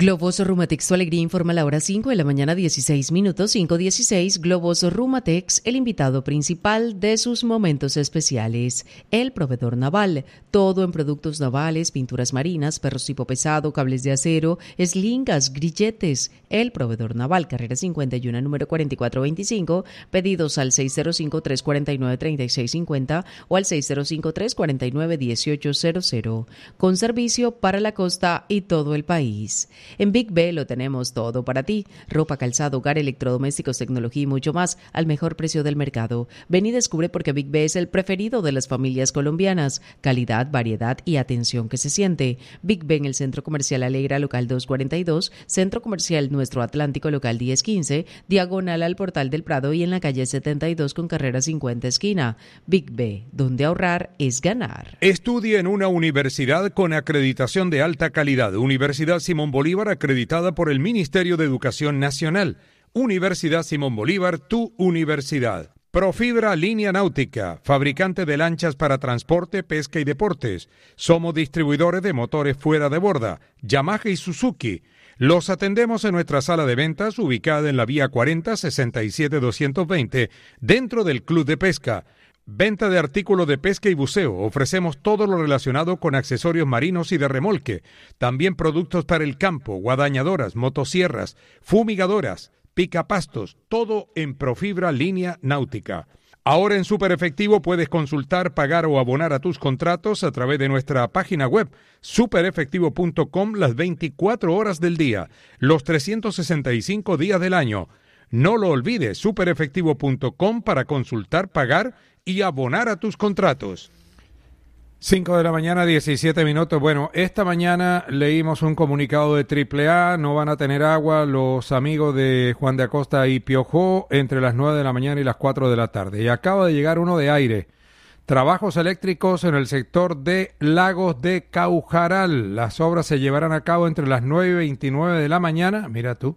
Globos Rumatex, tu alegría informa la hora 5 de la mañana 16 minutos, 5:16. Globos Rumatex, el invitado principal de sus momentos especiales. El proveedor naval, todo en productos navales, pinturas marinas, perros tipo pesado, cables de acero, eslingas, grilletes. El proveedor naval, carrera 51, número 4425, pedidos al 605-349-3650 o al 605-349-1800, con servicio para la costa y todo el país. En Big B lo tenemos todo para ti: ropa, calzado, hogar, electrodomésticos, tecnología y mucho más al mejor precio del mercado. Ven y descubre por qué Big B es el preferido de las familias colombianas. Calidad, variedad y atención que se siente. Big B en el Centro Comercial Alegra, local 242, Centro Comercial Nuestro Atlántico, local 1015, diagonal al Portal del Prado y en la calle 72 con carrera 50 esquina. Big B, donde ahorrar es ganar. Estudie en una universidad con acreditación de alta calidad. Universidad Simón Bolívar, acreditada por el Ministerio de Educación Nacional. Universidad Simón Bolívar, tu universidad. Profibra Línea Náutica, fabricante de lanchas para transporte, pesca y deportes. Somos distribuidores de motores fuera de borda, Yamaha y Suzuki. Los atendemos en nuestra sala de ventas, ubicada en la vía 40 67-220, dentro del Club de Pesca. Venta de artículos de pesca y buceo. Ofrecemos todo lo relacionado con accesorios marinos y de remolque. También productos para el campo, guadañadoras, motosierras, fumigadoras, picapastos, todo en Profibra Línea Náutica. Ahora en Super Efectivo puedes consultar, pagar o abonar a tus contratos a través de nuestra página web superefectivo.com las 24 horas del día, los 365 días del año. No lo olvides, superefectivo.com para consultar, pagar y abonar a tus contratos. 5 de la mañana, 17 minutos. Bueno, esta mañana leímos un comunicado de AAA, no van a tener agua los amigos de Juan de Acosta y Piojó entre las 9 de la mañana y las 4 de la tarde. Y acaba de llegar uno de aire. Trabajos eléctricos en el sector de Lagos de Caujaral. Las obras se llevarán a cabo entre las 9:29 de la mañana, mira tú,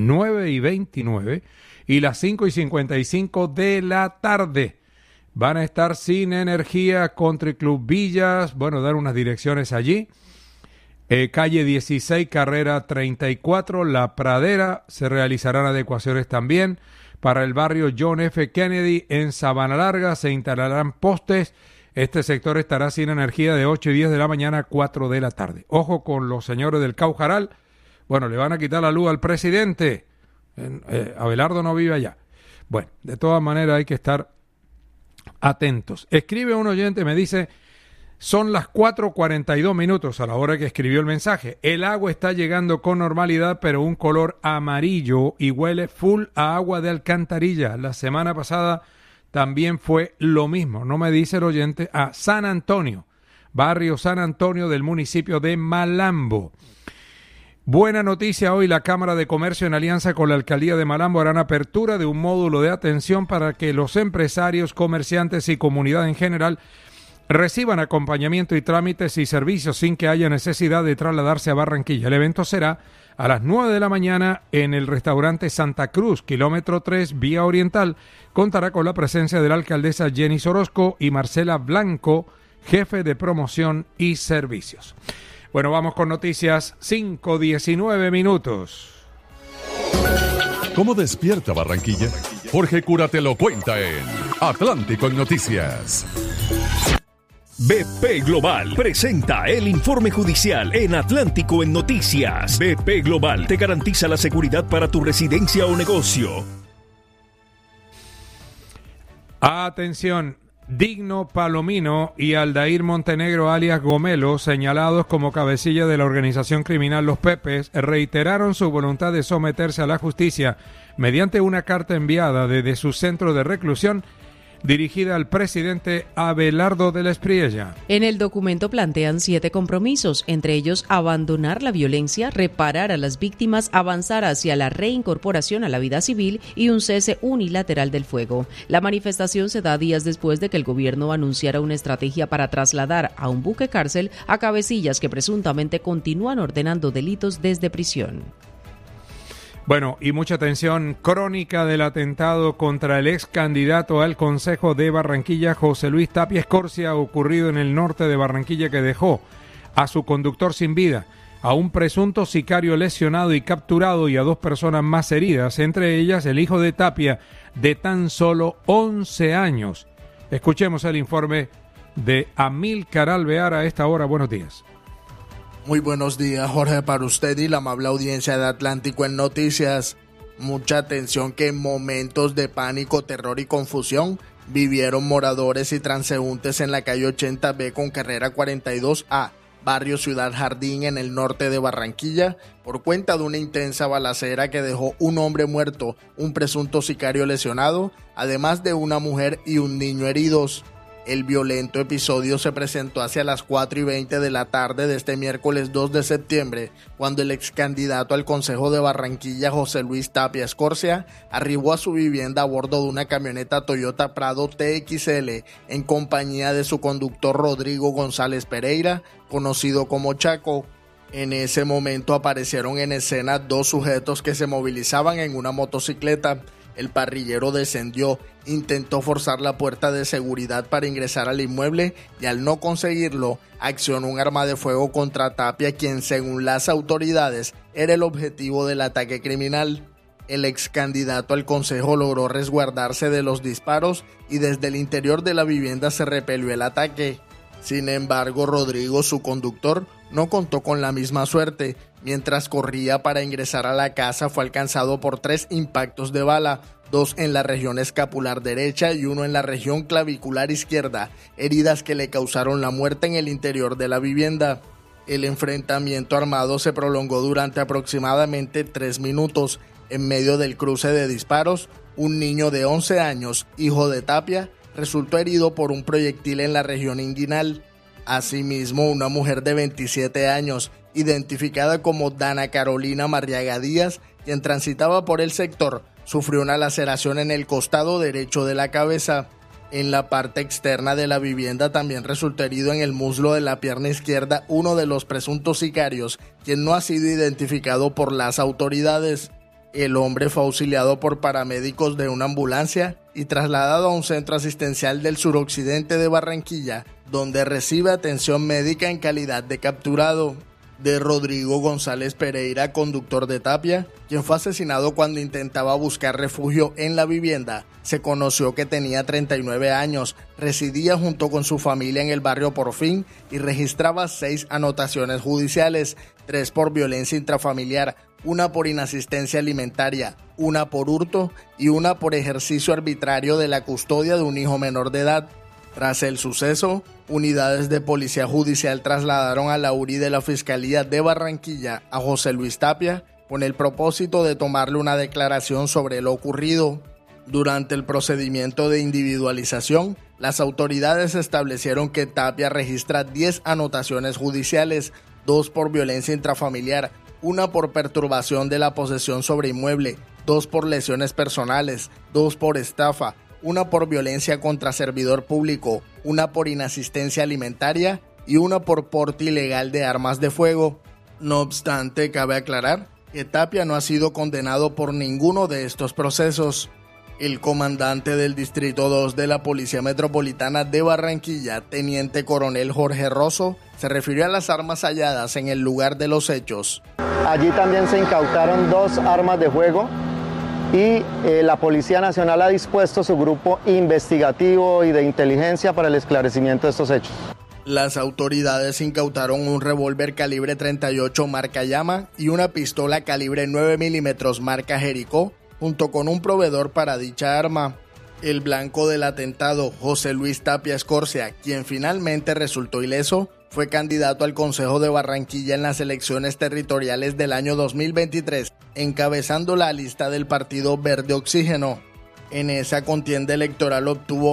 9:29, y las 5:55 de la tarde. Van a estar sin energía. Country Club Villas, bueno, dar unas direcciones allí. Calle 16, carrera 34, La Pradera, se realizarán adecuaciones también. Para el barrio John F. Kennedy, en Sabana Larga, se instalarán postes. Este sector estará sin energía de 8:10 de la mañana a 4 de la tarde. Ojo con los señores del Caujaral. Bueno, le van a quitar la luz al presidente. Abelardo no vive allá. Bueno, de todas maneras hay que estar atentos. Escribe un oyente, me dice, son las 4:42 minutos a la hora que escribió el mensaje. El agua está llegando con normalidad, pero un color amarillo y huele full a agua de alcantarilla. La semana pasada también fue lo mismo. No me dice el oyente, a San Antonio, barrio San Antonio del municipio de Malambo. Buena noticia, hoy la Cámara de Comercio en alianza con la Alcaldía de Malambo harán apertura de un módulo de atención para que los empresarios, comerciantes y comunidad en general reciban acompañamiento y trámites y servicios sin que haya necesidad de trasladarse a Barranquilla. El evento será a las 9 de la mañana en el restaurante Santa Cruz, kilómetro 3, vía oriental. Contará con la presencia de la alcaldesa Jenny Orozco y Marcela Blanco, jefe de promoción y servicios. Bueno, vamos con noticias, 5:19 minutos. ¿Cómo despierta Barranquilla? Jorge Cura te lo cuenta en Atlántico en Noticias. BP Global presenta el informe judicial en Atlántico en Noticias. BP Global te garantiza la seguridad para tu residencia o negocio. Atención. Digno Palomino y Aldair Montenegro alias Gomelo, señalados como cabecilla de la organización criminal Los Pepes, reiteraron su voluntad de someterse a la justicia mediante una carta enviada desde su centro de reclusión dirigida al presidente Abelardo de la Espriella. En el documento plantean 7 compromisos, entre ellos abandonar la violencia, reparar a las víctimas, avanzar hacia la reincorporación a la vida civil y un cese unilateral del fuego. La manifestación se da días después de que el gobierno anunciara una estrategia para trasladar a un buque cárcel a cabecillas que presuntamente continúan ordenando delitos desde prisión. Bueno, y mucha atención, crónica del atentado contra el ex candidato al Consejo de Barranquilla, José Luis Tapia Escorcia, ocurrido en el norte de Barranquilla, que dejó a su conductor sin vida. a un presunto sicario lesionado y capturado y a 2 personas más heridas, entre ellas el hijo de Tapia de tan solo 11 años. Escuchemos el informe de Amílcar Alvear a esta hora. Buenos días. Muy buenos días, Jorge, para usted y la amable audiencia de Atlántico en Noticias. Mucha atención que en momentos de pánico, terror y confusión vivieron moradores y transeúntes en la calle 80B con carrera 42A, barrio Ciudad Jardín, en el norte de Barranquilla, por cuenta de una intensa balacera que dejó un hombre muerto, un presunto sicario lesionado, además de una mujer y un niño heridos. El violento episodio se presentó hacia las 4:20 de la tarde de este miércoles 2 de septiembre, cuando el ex candidato al Consejo de Barranquilla, José Luis Tapia Escorcia, arribó a su vivienda a bordo de una camioneta Toyota Prado TXL en compañía de su conductor Rodrigo González Pereira, conocido como Chaco. En ese momento aparecieron en escena 2 sujetos que se movilizaban en una motocicleta. El parrillero descendió, intentó forzar la puerta de seguridad para ingresar al inmueble y al no conseguirlo, accionó un arma de fuego contra Tapia, quien según las autoridades era el objetivo del ataque criminal. El ex candidato al consejo logró resguardarse de los disparos y desde el interior de la vivienda se repelió el ataque. Sin embargo, Rodrigo, su conductor, no contó con la misma suerte. Mientras corría para ingresar a la casa, fue alcanzado por 3 impactos de bala, 2 en la región escapular derecha y 1 en la región clavicular izquierda, heridas que le causaron la muerte en el interior de la vivienda. El enfrentamiento armado se prolongó durante aproximadamente 3 minutos. En medio del cruce de disparos, un niño de 11 años, hijo de Tapia, resultó herido por un proyectil en la región inguinal. Asimismo, una mujer de 27 años, identificada como Dana Carolina Marriaga Díaz, quien transitaba por el sector, sufrió una laceración en el costado derecho de la cabeza. En la parte externa de la vivienda también resultó herido en el muslo de la pierna izquierda uno de los presuntos sicarios, quien no ha sido identificado por las autoridades. El hombre fue auxiliado por paramédicos de una ambulancia y trasladado a un centro asistencial del suroccidente de Barranquilla, donde recibe atención médica en calidad de capturado. De Rodrigo González Pereira, conductor de Tapia, quien fue asesinado cuando intentaba buscar refugio en la vivienda, se conoció que tenía 39 años, residía junto con su familia en el barrio Porfín y registraba 6 anotaciones judiciales, 3 por violencia intrafamiliar, 1 por inasistencia alimentaria, 1 por hurto y 1 por ejercicio arbitrario de la custodia de un hijo menor de edad. Tras el suceso, unidades de policía judicial trasladaron a la URI de la Fiscalía de Barranquilla a José Luis Tapia con el propósito de tomarle una declaración sobre lo ocurrido. Durante el procedimiento de individualización, las autoridades establecieron que Tapia registra 10 anotaciones judiciales, 2 por violencia intrafamiliar, 1 por perturbación de la posesión sobre inmueble, 2 por lesiones personales, 2 por estafa, 1 por violencia contra servidor público, 1 por inasistencia alimentaria y 1 por porte ilegal de armas de fuego. No obstante, cabe aclarar que Tapia no ha sido condenado por ninguno de estos procesos. El comandante del Distrito 2 de la Policía Metropolitana de Barranquilla, Teniente Coronel Jorge Rosso, se refirió a las armas halladas en el lugar de los hechos. Allí también se incautaron 2 armas de fuego y la Policía Nacional ha dispuesto su grupo investigativo y de inteligencia para el esclarecimiento de estos hechos. Las autoridades incautaron un revólver calibre 38 marca Llama y una pistola calibre 9 milímetros marca Jericó, junto con un proveedor para dicha arma. El blanco del atentado, José Luis Tapia Escorcia, quien finalmente resultó ileso, fue candidato al Consejo de Barranquilla en las elecciones territoriales del año 2023, encabezando la lista del Partido Verde Oxígeno. En esa contienda electoral obtuvo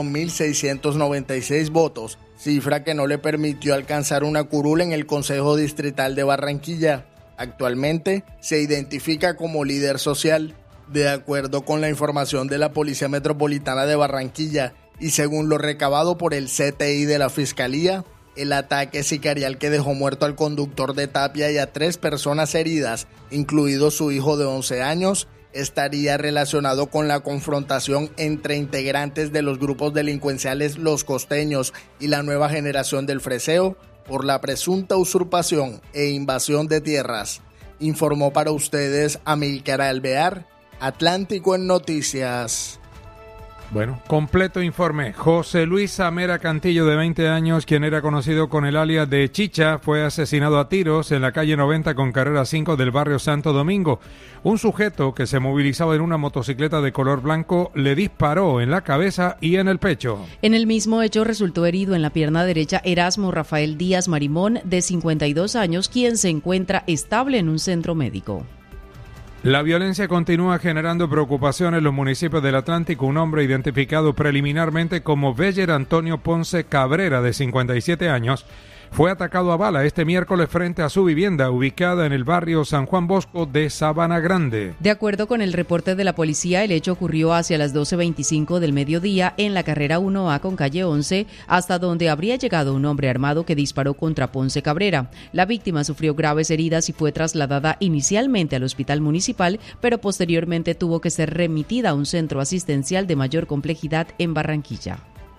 1.696 votos, cifra que no le permitió alcanzar una curul en el Consejo Distrital de Barranquilla. Actualmente se identifica como líder social. De acuerdo con la información de la Policía Metropolitana de Barranquilla y según lo recabado por el CTI de la Fiscalía, el ataque sicarial que dejó muerto al conductor de Tapia y a 3 personas heridas, incluido su hijo de 11 años, estaría relacionado con la confrontación entre integrantes de los grupos delincuenciales Los Costeños y la Nueva Generación del Freseo, por la presunta usurpación e invasión de tierras. Informó para ustedes Amílcar Alvear, Atlántico en Noticias. Bueno, completo informe. José Luis Amera Cantillo, de 20 años, quien era conocido con el alias de Chicha, fue asesinado a tiros en la calle 90 con carrera 5 del barrio Santo Domingo. Un sujeto que se movilizaba en una motocicleta de color blanco le disparó en la cabeza y en el pecho. En el mismo hecho resultó herido en la pierna derecha Erasmo Rafael Díaz Marimón, de 52 años, quien se encuentra estable en un centro médico. La violencia continúa generando preocupación en los municipios del Atlántico. Un hombre identificado preliminarmente como Beller Antonio Ponce Cabrera, de 57 años, fue atacado a bala este miércoles frente a su vivienda ubicada en el barrio San Juan Bosco de Sabana Grande. De acuerdo con el reporte de la policía, el hecho ocurrió hacia las 12:25 del mediodía en la carrera 1A con calle 11, hasta donde habría llegado un hombre armado que disparó contra Ponce Cabrera. La víctima sufrió graves heridas y fue trasladada inicialmente al hospital municipal, pero posteriormente tuvo que ser remitida a un centro asistencial de mayor complejidad en Barranquilla.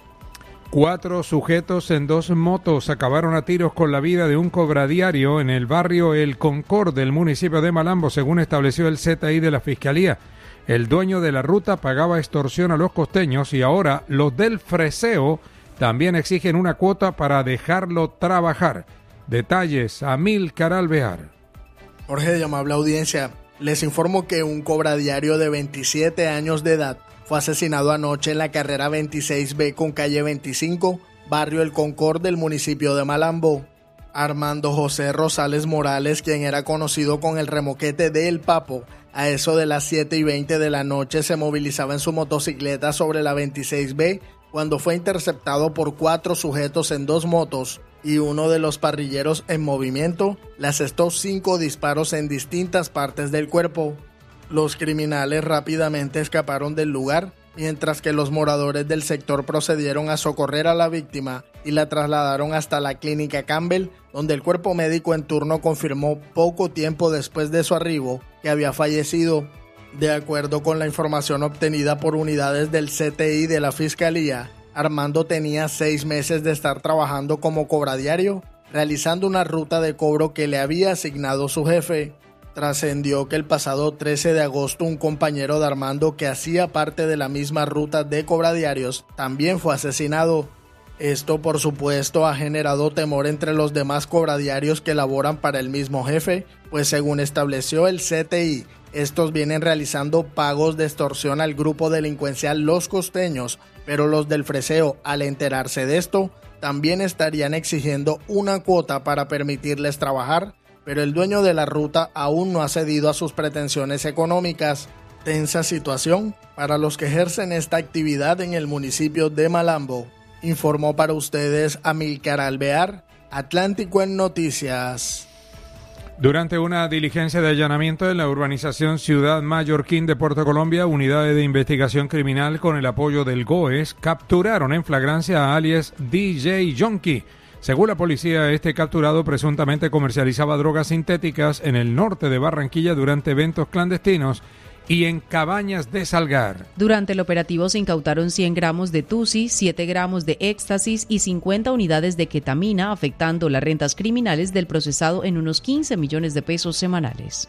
4 sujetos en 2 motos acabaron a tiros con la vida de un cobradiario en el barrio El Concord del municipio de Malambo, según estableció el CTI de la Fiscalía. El dueño de la ruta pagaba extorsión a los costeños y ahora los del freseo también exigen una cuota para dejarlo trabajar. Detalles, Amílcar Alvear. Jorge, amable audiencia, les informo que un cobradiario de 27 años de edad fue asesinado anoche en la carrera 26B con calle 25, barrio El Concord del municipio de Malambo. Armando José Rosales Morales, quien era conocido con el remoquete de El Papo, a eso de las 7:20 de la noche se movilizaba en su motocicleta sobre la 26B cuando fue interceptado por 4 sujetos en 2 motos y uno de los parrilleros en movimiento le asestó 5 disparos en distintas partes del cuerpo. Los criminales rápidamente escaparon del lugar, mientras que los moradores del sector procedieron a socorrer a la víctima y la trasladaron hasta la clínica Campbell, donde el cuerpo médico en turno confirmó poco tiempo después de su arribo que había fallecido. De acuerdo con la información obtenida por unidades del CTI de la Fiscalía, Armando tenía 6 meses de estar trabajando como cobradiario, realizando una ruta de cobro que le había asignado su jefe. Trascendió que el pasado 13 de agosto un compañero de Armando que hacía parte de la misma ruta de cobradiarios también fue asesinado. Esto, por supuesto, ha generado temor entre los demás cobradiarios que laboran para el mismo jefe, pues según estableció el CTI, estos vienen realizando pagos de extorsión al grupo delincuencial Los Costeños, pero los del freseo, al enterarse de esto, también estarían exigiendo una cuota para permitirles trabajar, pero el dueño de la ruta aún no ha cedido a sus pretensiones económicas. Tensa situación para los que ejercen esta actividad en el municipio de Malambo. Informó para ustedes Amílcar Alvear, Atlántico en Noticias. Durante una diligencia de allanamiento en la urbanización Ciudad Mallorquín de Puerto Colombia, unidades de investigación criminal con el apoyo del GOES capturaron en flagrancia a alias DJ Yonki. Según la policía, este capturado presuntamente comercializaba drogas sintéticas en el norte de Barranquilla durante eventos clandestinos y en Cabañas de Salgar. Durante el operativo se incautaron 100 gramos de tusi, 7 gramos de éxtasis y 50 unidades de ketamina, afectando las rentas criminales del procesado en unos 15 millones de pesos semanales.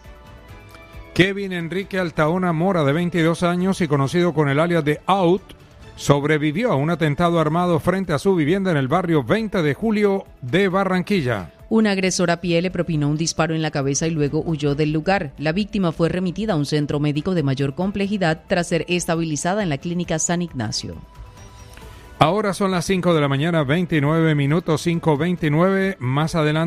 Kevin Enrique Altaona Mora, de 22 años y conocido con el alias de Out, sobrevivió a un atentado armado frente a su vivienda en el barrio 20 de Julio de Barranquilla. Un agresor a pie le propinó un disparo en la cabeza y luego huyó del lugar. La víctima fue remitida a un centro médico de mayor complejidad tras ser estabilizada en la clínica San Ignacio. Ahora son las 5 de la mañana, 29 minutos, 5:29. Más adelante